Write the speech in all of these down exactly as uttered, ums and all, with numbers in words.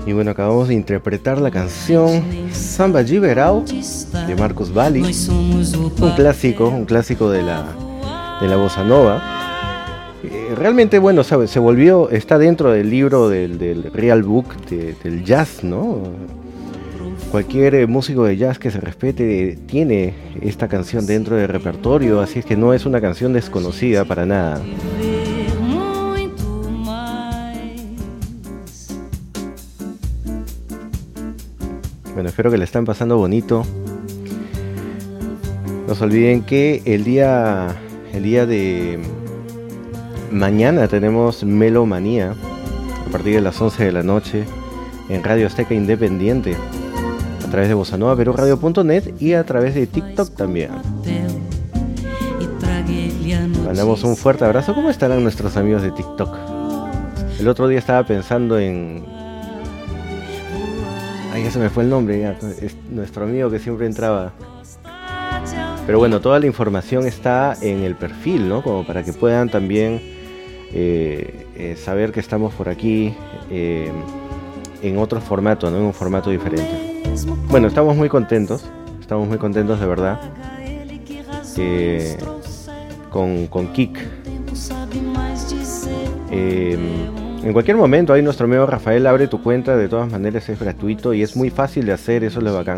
Y bueno, acabamos de interpretar la canción Samba Liberal de Marcos Valle, un clásico, un clásico de la, de la bossa nova. Eh, realmente, bueno, sabe, se volvió, está dentro del libro del, del Real Book de, del jazz, ¿no? Cualquier eh, músico de jazz que se respete eh, tiene esta canción dentro del repertorio, así es que no es una canción desconocida para nada. Bueno, espero que le estén pasando bonito. No se olviden que el día, el día de mañana tenemos Melomanía a partir de las once de la noche en Radio Azteca Independiente, a través de bossa nova perú radio punto net y a través de TikTok también. Mandamos un fuerte abrazo. ¿Cómo estarán nuestros amigos de TikTok? El otro día estaba pensando en... Ay, ya se me fue el nombre, ya. Es nuestro amigo que siempre entraba. Pero bueno, toda la información está en el perfil, ¿no? Como para que puedan también eh, eh, saber que estamos por aquí eh, en otro formato, ¿no? En un formato diferente. Bueno, estamos muy contentos, estamos muy contentos de verdad eh, con, con Kik. Eh, En cualquier momento, ahí nuestro amigo Rafael abre tu cuenta, de todas maneras es gratuito y es muy fácil de hacer, eso es lo bacán.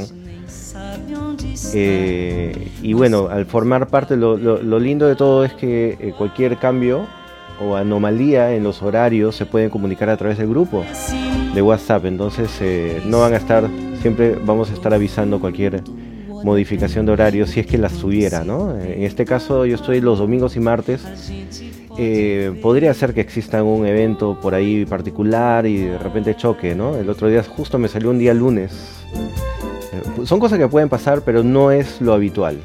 Eh, y bueno, al formar parte, lo, lo, lo lindo de todo es que eh, cualquier cambio o anomalía en los horarios se pueden comunicar a través del grupo de WhatsApp, entonces eh, no van a estar, siempre vamos a estar avisando cualquier modificación de horario si es que las tuviera, ¿no? En este caso yo estoy los domingos y martes. Eh, podría ser que exista un evento por ahí particular y de repente choque, ¿no? El otro día justo me salió un día lunes. Eh, son cosas que pueden pasar, pero no es lo habitual.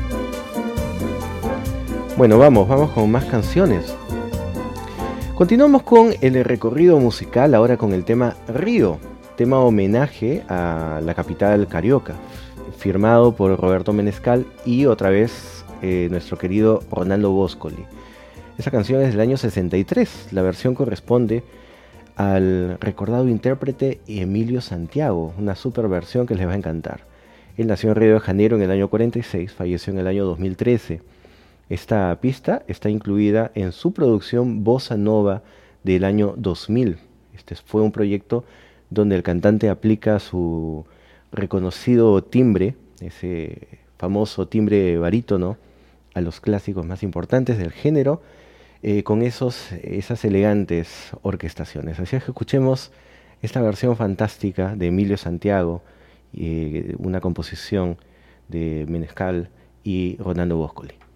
Bueno, vamos, vamos con más canciones. Continuamos con el recorrido musical, ahora con el tema Río, tema homenaje a la capital carioca, firmado por Roberto Menescal y otra vez eh, nuestro querido Ronaldo Boscoli. Esa canción es del año sesenta y tres, la versión corresponde al recordado intérprete Emilio Santiago, una super versión que les va a encantar. Él nació en Río de Janeiro en el año cuarenta y seis, falleció en el año dos mil trece. Esta pista está incluida en su producción Bossa Nova del año dos mil. Este fue un proyecto donde el cantante aplica su reconocido timbre, ese famoso timbre barítono, a los clásicos más importantes del género, eh, con esos, esas elegantes orquestaciones. Así es que escuchemos esta versión fantástica de Emilio Santiago, eh, una composición de Menescal y Ronaldo Boscoli.